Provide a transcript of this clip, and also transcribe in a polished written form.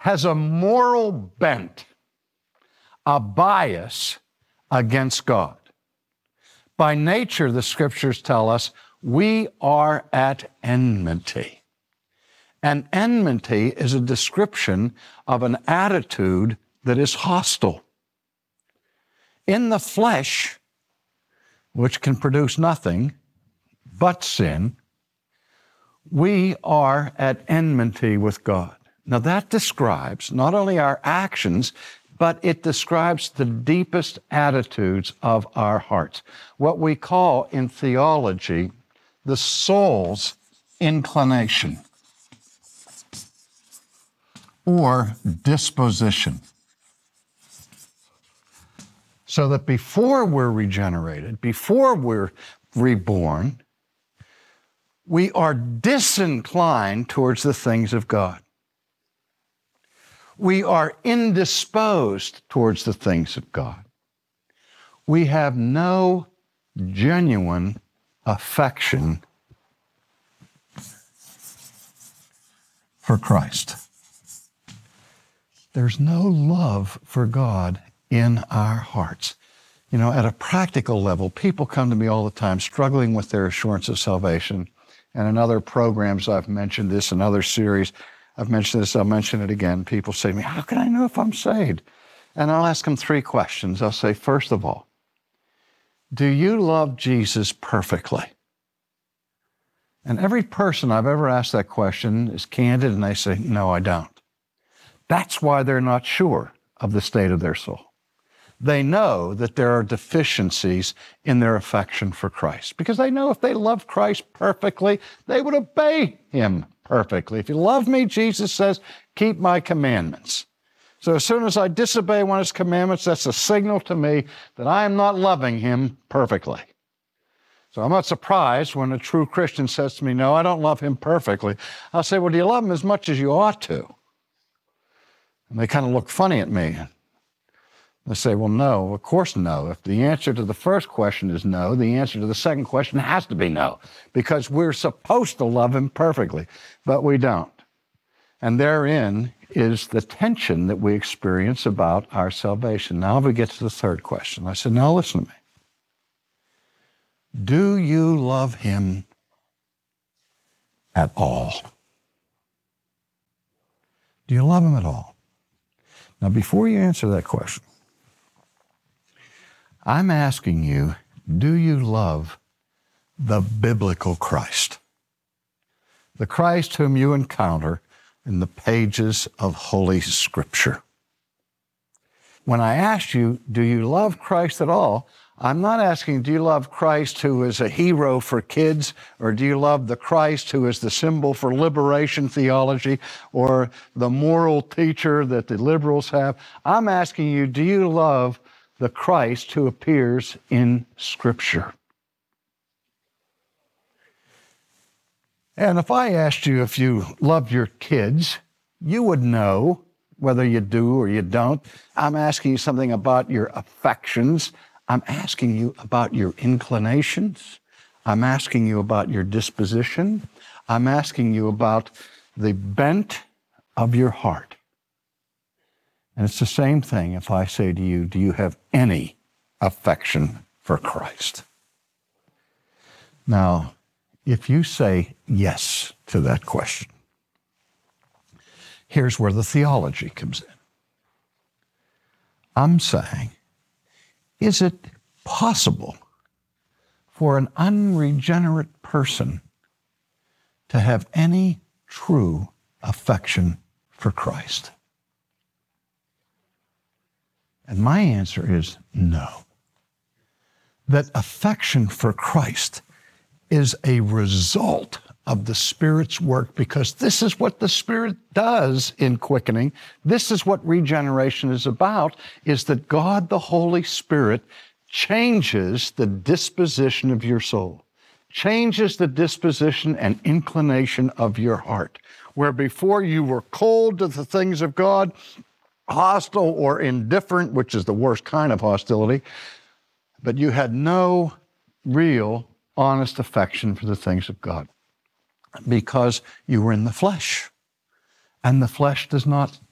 has a moral bent, a bias against God. By nature, the scriptures tell us, we are at enmity. And enmity is a description of an attitude that is hostile. In the flesh, which can produce nothing but sin, we are at enmity with God. Now that describes not only our actions, but it describes the deepest attitudes of our hearts. What we call in theology, the soul's inclination or disposition. So that before we're regenerated, before we're reborn, we are disinclined towards the things of God. We are indisposed towards the things of God. We have no genuine affection for Christ. There's no love for God in our hearts. You know, at a practical level, people come to me all the time struggling with their assurance of salvation. And in other programs, I've mentioned this, in other series, I've mentioned this, I'll mention it again. People say to me, how can I know if I'm saved? And I'll ask them 3 questions. I'll say, first of all, do you love Jesus perfectly? And every person I've ever asked that question is candid, and they say, no, I don't. That's why they're not sure of the state of their soul. They know that there are deficiencies in their affection for Christ, because they know if they loved Christ perfectly, they would obey him perfectly. If you love me, Jesus says, keep my commandments. So as soon as I disobey one of his commandments, that's a signal to me that I am not loving him perfectly. So I'm not surprised when a true Christian says to me, no, I don't love him perfectly. I'll say, well, do you love him as much as you ought to? And they kind of look funny at me. They say, well, no, of course no. If the answer to the first question is no, the answer to the second question has to be no, because we're supposed to love him perfectly, but we don't. And therein is the tension that we experience about our salvation. Now we get to the third question. I said, now listen to me. Do you love him at all? Do you love him at all? Now, before you answer that question, I'm asking you, do you love the biblical Christ? The Christ whom you encounter in the pages of Holy Scripture. When I asked you, do you love Christ at all? I'm not asking, do you love Christ who is a hero for kids, or do you love the Christ who is the symbol for liberation theology, or the moral teacher that the liberals have? I'm asking you, do you love the Christ who appears in Scripture? And if I asked you if you love your kids, you would know whether you do or you don't. I'm asking you something about your affections. I'm asking you about your inclinations. I'm asking you about your disposition. I'm asking you about the bent of your heart. And it's the same thing if I say to you, do you have any affection for Christ? Now, if you say yes to that question, here's where the theology comes in. I'm saying, is it possible for an unregenerate person to have any true affection for Christ? And my answer is no. That affection for Christ is a result of the Spirit's work, because this is what the Spirit does in quickening. This is what regeneration is about, is that God, the Holy Spirit, changes the disposition of your soul, changes the disposition and inclination of your heart. Where before you were cold to the things of God, hostile or indifferent, which is the worst kind of hostility, but you had no real honest affection for the things of God, because you were in the flesh. And the flesh does not